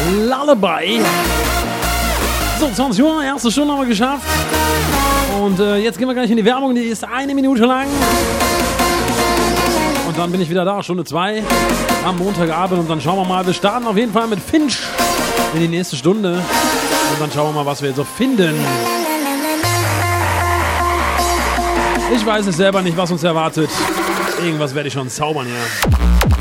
Lullaby. So, 20 Uhr, erste Stunde haben wir geschafft. Und jetzt gehen wir gleich in die Werbung, die ist 1 Minute lang. Und dann bin ich wieder da, Stunde 2 am Montagabend. Und dann schauen wir mal, wir starten auf jeden Fall mit Finch in die nächste Stunde. Und dann schauen wir mal, was wir jetzt so finden. Ich weiß es selber nicht, was uns erwartet. Irgendwas werde ich schon zaubern hier.